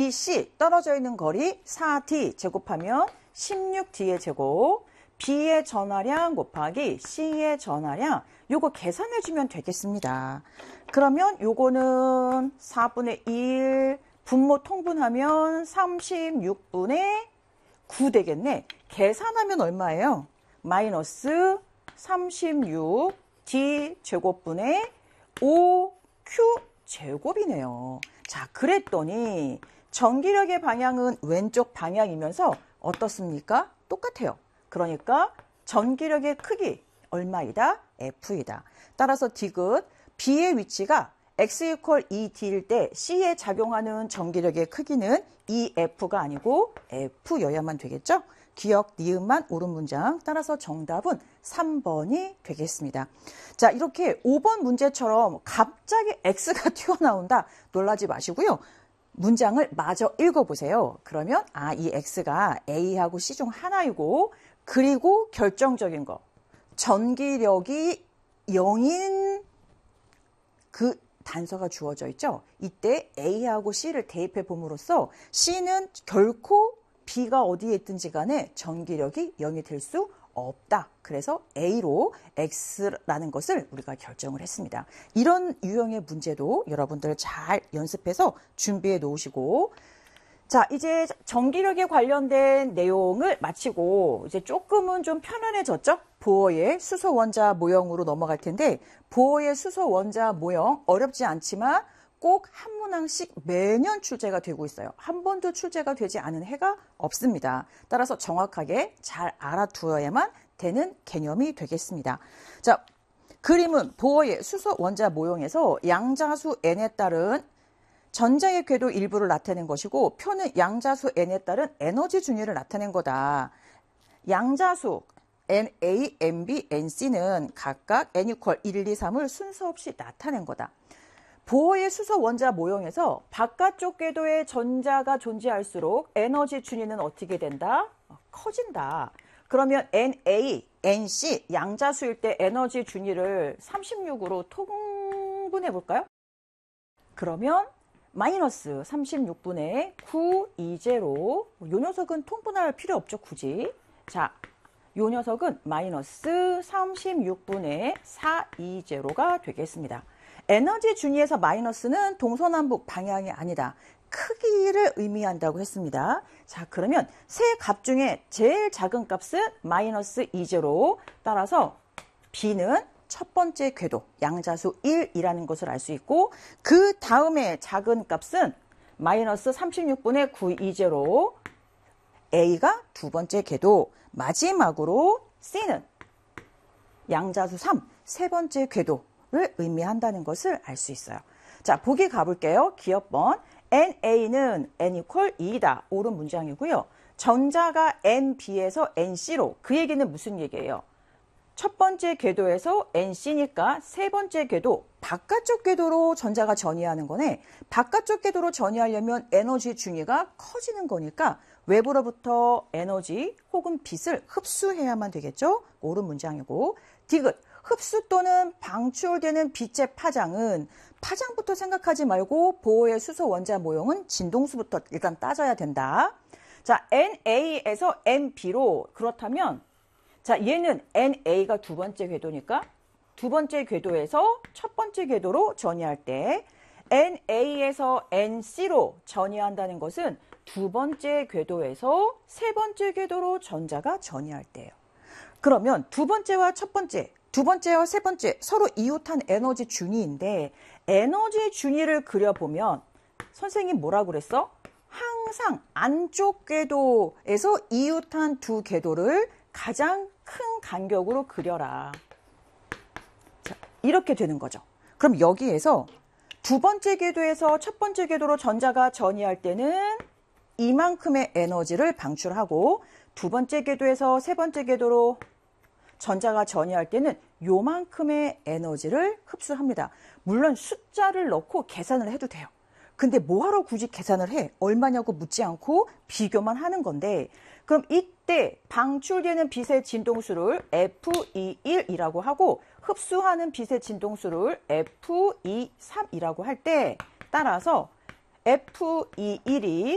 BC 떨어져 있는 거리 4D 제곱하면 16D의 제곱, B의 전하량 곱하기 C의 전하량, 요거 계산해주면 되겠습니다. 그러면 요거는 4분의 1 분모 통분하면 36분의 9 되겠네. 계산하면 얼마예요? 마이너스 36D 제곱분의 5Q 제곱이네요. 자, 그랬더니 전기력의 방향은 왼쪽 방향이면서 어떻습니까? 똑같아요. 그러니까 전기력의 크기 얼마이다? F이다. 따라서 디귿 B의 위치가 X = 2D일 때 C에 작용하는 전기력의 크기는 EF가 아니고 F여야만 되겠죠? 기억, 니은만 옳은 문장. 따라서 정답은 3번이 되겠습니다. 자, 이렇게 5번 문제처럼 갑자기 X가 튀어나온다. 놀라지 마시고요. 문장을 마저 읽어보세요. 그러면 이 X가 A하고 C 중 하나이고, 그리고 결정적인 거. 전기력이 0인 그 단서가 주어져 있죠. 이때 A하고 C를 대입해 봄으로써 C는 결코 B가 어디에 있든지 간에 전기력이 0이 될 수 없다. 그래서 A로 X라는 것을 우리가 결정을 했습니다. 이런 유형의 문제도 여러분들 잘 연습해서 준비해 놓으시고, 자, 이제 전기력에 관련된 내용을 마치고 이제 조금은 좀 편안해졌죠? 보어의 수소 원자 모형으로 넘어갈 텐데, 보어의 수소 원자 모형 어렵지 않지만 꼭 한 문항씩 매년 출제가 되고 있어요. 한 번도 출제가 되지 않은 해가 없습니다. 따라서 정확하게 잘 알아두어야만 되는 개념이 되겠습니다. 자, 그림은 보어의 수소 원자 모형에서 양자수 n에 따른 전자의 궤도 일부를 나타낸 것이고, 표는 양자수 n에 따른 에너지 준위를 나타낸 거다. 양자수 NA, NB, NC는 각각 n = 1, 2, 3을 순서 없이 나타낸 거다. 보어의 수소 원자 모형에서 바깥쪽 궤도에 전자가 존재할수록 에너지 준위는 어떻게 된다? 커진다. 그러면 NA, NC 양자수일 때 에너지 준위를 36으로 통분해 볼까요? 그러면 마이너스 36분의 9E0. 요 녀석은 통분할 필요 없죠, 굳이. 자, 요 녀석은 마이너스 36분의 4E0가 되겠습니다. 에너지 준위에서 마이너스는 동서남북 방향이 아니다. 크기를 의미한다고 했습니다. 자, 그러면 세 값 중에 제일 작은 값은 마이너스 E0. 따라서 B는 첫 번째 궤도, 양자수 1이라는 것을 알 수 있고, 그 다음에 작은 값은 마이너스 36분의 9E0. A가 두 번째 궤도, 마지막으로 C는 양자수 3, 세 번째 궤도를 의미한다는 것을 알 수 있어요. 자, 보기 가볼게요. 기억번. NA는 n = 2이다. 옳은 문장이고요. 전자가 NB에서 NC로, 그 얘기는 무슨 얘기예요? 첫 번째 궤도에서 NC니까 세 번째 궤도, 바깥쪽 궤도로 전자가 전이하는 거네. 바깥쪽 궤도로 전이하려면 에너지 준위가 커지는 거니까 외부로부터 에너지 혹은 빛을 흡수해야만 되겠죠? 옳은 문장이고, 디귿. 흡수 또는 방출되는 빛의 파장은, 파장부터 생각하지 말고 보어의 수소 원자 모형은 진동수부터 일단 따져야 된다. 자, NA에서 NB로, 그렇다면 자, 얘는 NA가 두 번째 궤도니까 두 번째 궤도에서 첫 번째 궤도로 전이할 때, NA에서 NC로 전이한다는 것은 두 번째 궤도에서 세 번째 궤도로 전자가 전이할 때예요. 그러면 두 번째와 첫 번째, 두 번째와 세 번째 서로 이웃한 에너지 준위인데, 에너지 준위를 그려보면 선생님 뭐라고 그랬어? 항상 안쪽 궤도에서 이웃한 두 궤도를 가장 큰 간격으로 그려라. 자, 이렇게 되는 거죠. 그럼 여기에서 두 번째 궤도에서 첫 번째 궤도로 전자가 전이할 때는 이만큼의 에너지를 방출하고, 두 번째 궤도에서 세 번째 궤도로 전자가 전이할 때는 요만큼의 에너지를 흡수합니다. 물론 숫자를 넣고 계산을 해도 돼요. 근데 뭐하러 굳이 계산을 해? 얼마냐고 묻지 않고 비교만 하는 건데, 그럼 이때 방출되는 빛의 진동수를 FE1이라고 하고 흡수하는 빛의 진동수를 FE3이라고 할 때, 따라서 FE1이